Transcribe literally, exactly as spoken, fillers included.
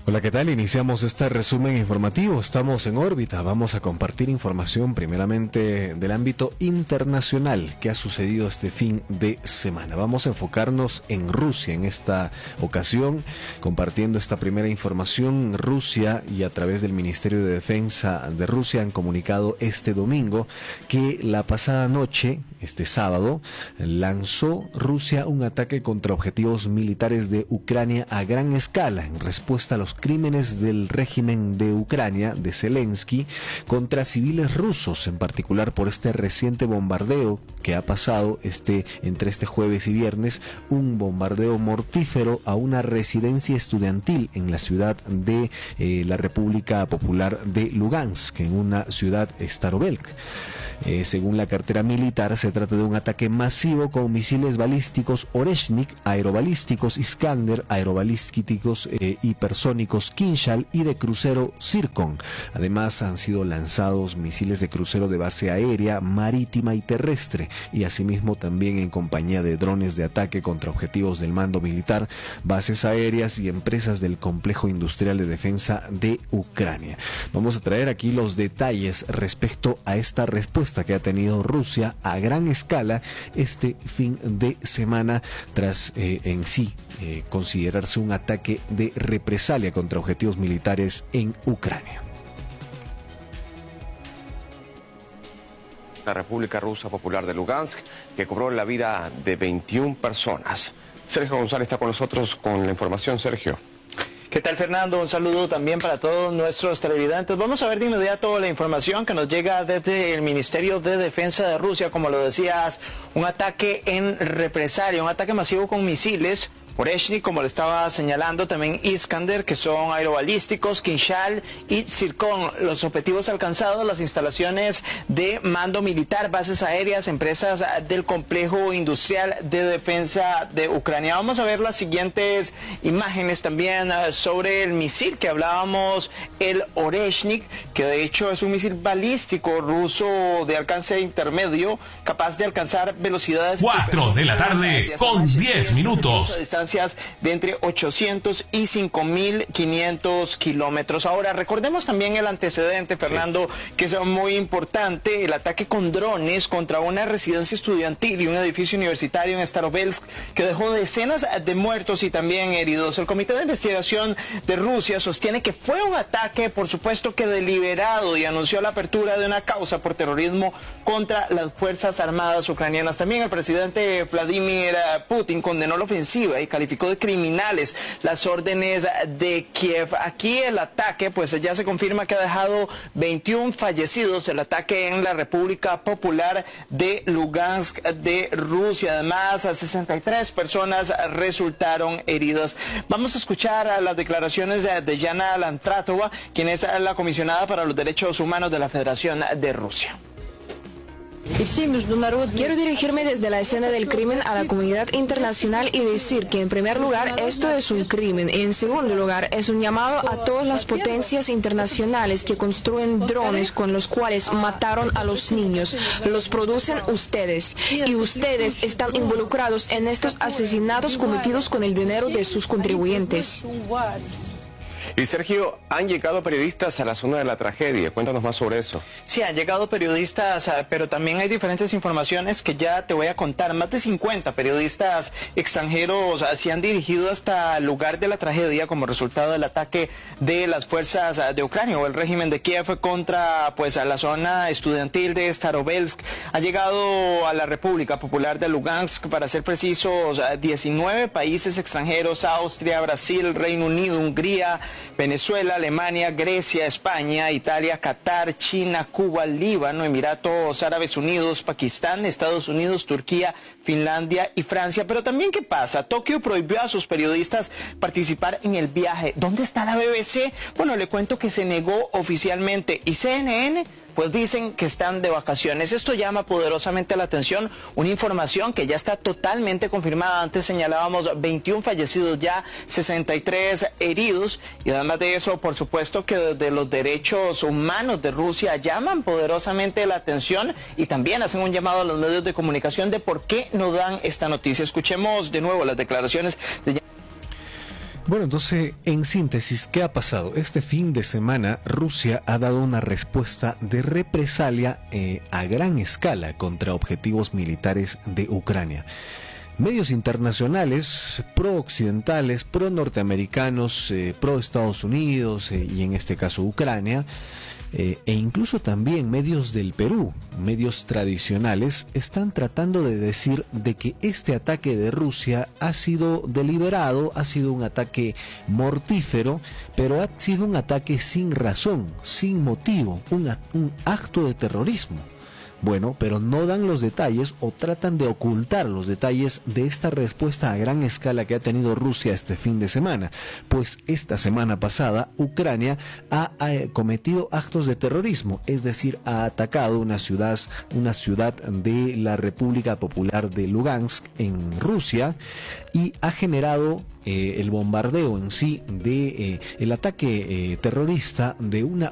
Hola, ¿qué tal? Iniciamos este resumen informativo. Estamos en órbita. Vamos a compartir información primeramente del ámbito internacional que ha sucedido este fin de semana. Vamos a enfocarnos en Rusia en esta ocasión, compartiendo esta primera información. Rusia y a través del Ministerio de Defensa de Rusia han comunicado este domingo que la pasada noche, este sábado, lanzó Rusia un ataque contra objetivos militares de Ucrania a gran escala en respuesta a los crímenes del régimen de Ucrania, de Zelensky, contra civiles rusos, en particular por este reciente bombardeo que ha pasado este, entre este jueves y viernes, un bombardeo mortífero a una residencia estudiantil en la ciudad de eh, la República Popular de Lugansk, en una ciudad Starovelk. Eh, según la cartera militar, se trata de un ataque masivo con misiles balísticos Oreshnik, aerobalísticos Iskander, aerobalísticos eh, hipersónicos Kinzhal y de crucero Zircon. Además, han sido lanzados misiles de crucero de base aérea, marítima y terrestre, y asimismo también en compañía de drones de ataque contra objetivos del mando militar, bases aéreas y empresas del complejo industrial de defensa de Ucrania. Vamos a traer aquí los detalles respecto a esta respuesta que ha tenido Rusia a gran escala este fin de semana tras eh, en sí eh, considerarse un ataque de represalia contra objetivos militares en Ucrania. La República Rusa Popular de Lugansk, que cobró la vida de veintiuna personas. Sergio González está con nosotros con la información. Sergio. ¿Qué tal, Fernando? Un saludo también para todos nuestros televidentes. Vamos a ver de inmediato la información que nos llega desde el Ministerio de Defensa de Rusia. Como lo decías, un ataque en represalia, un ataque masivo con misiles Oreshnik, como le estaba señalando, también Iskander, que son aerobalísticos, Kinzhal y Zircon. Los objetivos alcanzados, las instalaciones de mando militar, bases aéreas, empresas del complejo industrial de defensa de Ucrania. Vamos a ver las siguientes imágenes también sobre el misil que hablábamos, el Oreshnik, que de hecho es un misil balístico ruso de alcance intermedio, capaz de alcanzar velocidades... cuatro de la tarde con diez minutos. De entre ochocientos y cinco mil quinientos kilómetros. Ahora, recordemos también el antecedente, Fernando, sí, que es muy importante, el ataque con drones contra una residencia estudiantil y un edificio universitario en Starovelsk, que dejó decenas de muertos y también heridos. El Comité de Investigación de Rusia sostiene que fue un ataque, por supuesto que deliberado, y anunció la apertura de una causa por terrorismo contra las Fuerzas Armadas ucranianas. También el presidente Vladimir Putin condenó la ofensiva y calificó de criminales las órdenes de Kiev. Aquí el ataque, pues ya se confirma que ha dejado veintiún fallecidos, el ataque en la República Popular de Lugansk de Rusia. Además, sesenta y tres personas resultaron heridas. Vamos a escuchar a las declaraciones de, de Yana Lantratova, quien es la comisionada para los derechos humanos de la Federación de Rusia. Quiero dirigirme desde la escena del crimen a la comunidad internacional y decir que en primer lugar esto es un crimen, y en segundo lugar es un llamado a todas las potencias internacionales que construyen drones con los cuales mataron a los niños. Los producen ustedes y ustedes están involucrados en estos asesinatos cometidos con el dinero de sus contribuyentes. Y Sergio, han llegado periodistas a la zona de la tragedia. Cuéntanos más sobre eso. Sí, han llegado periodistas, pero también hay diferentes informaciones que ya te voy a contar. Más de cincuenta periodistas extranjeros se han dirigido hasta el lugar de la tragedia como resultado del ataque de las fuerzas de Ucrania o el régimen de Kiev contra pues a la zona estudiantil de Starovelsk. Ha llegado a la República Popular de Lugansk, para ser precisos, diecinueve países extranjeros: Austria, Brasil, Reino Unido, Hungría, Venezuela, Alemania, Grecia, España, Italia, Qatar, China, Cuba, Líbano, Emiratos Árabes Unidos, Pakistán, Estados Unidos, Turquía, Finlandia y Francia. Pero también, ¿qué pasa? Tokio prohibió a sus periodistas participar en el viaje. ¿Dónde está la B B C? Bueno, le cuento que se negó oficialmente, y C N N pues dicen que están de vacaciones. Esto llama poderosamente la atención, una información que ya está totalmente confirmada. Antes señalábamos veintiún fallecidos, ya sesenta y tres heridos, y además de eso, por supuesto que desde los derechos humanos de Rusia llaman poderosamente la atención y también hacen un llamado a los medios de comunicación de por qué no dan esta noticia. Escuchemos de nuevo las declaraciones de... Bueno, entonces, en síntesis, ¿qué ha pasado? Este fin de semana Rusia ha dado una respuesta de represalia eh, a gran escala contra objetivos militares de Ucrania. Medios internacionales pro-occidentales, pro-norteamericanos, eh, pro-Estados Unidos eh, y en este caso Ucrania, eh, e incluso también medios del Perú, medios tradicionales, están tratando de decir de que este ataque de Rusia ha sido deliberado, ha sido un ataque mortífero, pero ha sido un ataque sin razón, sin motivo, un, un acto de terrorismo. Bueno, pero no dan los detalles o tratan de ocultar los detalles de esta respuesta a gran escala que ha tenido Rusia este fin de semana, pues esta semana pasada Ucrania ha, ha cometido actos de terrorismo, es decir, ha atacado una ciudad, una ciudad de la República Popular de Lugansk en Rusia y ha generado Eh, el bombardeo en sí de eh, el ataque eh, terrorista de una